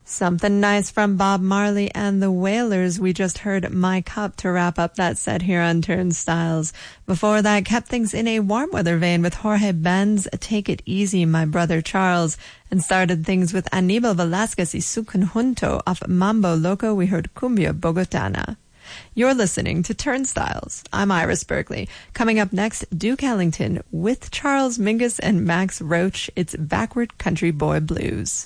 Something nice from Bob Marley and the Wailers. We just heard My Cup to wrap up that set here on Turnstiles. Before that, kept things in a warm weather vein with Jorge Ben's Take It Easy, My Brother Charles, and started things with Aníbal Velázquez y su conjunto off Mambo Loco. We heard Cumbia Bogotana. You're listening to Turnstiles. I'm Iris Berkeley. Coming up next, Duke Ellington with Charles Mingus and Max Roach. It's Backward Country Boy Blues.